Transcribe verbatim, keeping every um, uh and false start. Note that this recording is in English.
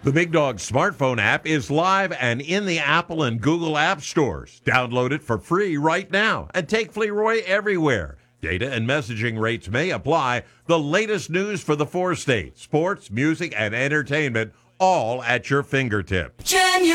The Big Dog smartphone app is live and in the Apple and Google app stores. Download it for free right now and take Fleroy everywhere. Data and messaging rates may apply. The latest news for the four states, sports, music, and entertainment, all at your fingertips.